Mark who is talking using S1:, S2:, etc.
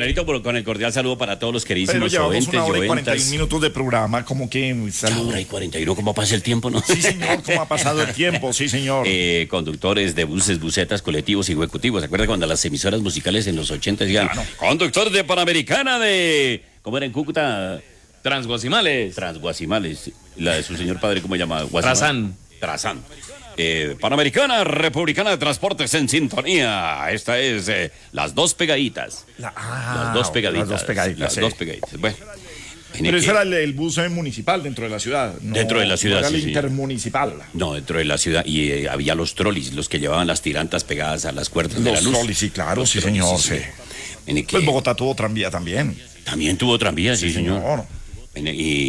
S1: Javierito, con el cordial saludo para todos los
S2: Pero
S1: queridísimos
S2: llevamos
S1: oyentes,
S2: 1 hora y
S1: oyentas.
S2: 41 minutos de programa, como que
S1: Una
S2: saludo.
S1: hora y 41, ¿cómo pasa el tiempo, no?
S2: Sí, señor, ¿cómo ha pasado el tiempo? Sí, señor.
S1: Conductores de buses, busetas, colectivos y ejecutivos. ¿Se acuerda cuando las emisoras musicales en los 80 decían,
S2: Claro.
S1: conductor de Panamericana de... ¿Cómo era en Cúcuta?
S3: Transguasimales.
S1: Transguasimales. La de su señor padre, ¿cómo se llama? Guasimal.
S3: Trazán.
S1: Panamericana Republicana de Transportes en sintonía. Esta es Las Dos Pegaditas. Las dos pegaditas.
S2: Las dos pegaditas.
S1: Las
S2: sí.
S1: dos pegaditas. Bueno.
S2: Pero ese era el bus municipal dentro de la ciudad. No,
S1: Dentro de la ciudad,
S2: no era
S1: sí,
S2: el
S1: sí.
S2: intermunicipal.
S1: No, dentro de la ciudad. Y había los trolis, los que llevaban las tirantas pegadas a las cuerdas de la
S2: Los
S1: luz.
S2: trolis, sí, claro,
S1: Los
S2: sí,
S1: trolis,
S2: señor, sí.
S1: En el que
S2: Pues Bogotá tuvo tranvía también.
S1: también tuvo tranvía, sí, señor.
S2: señor.
S1: Y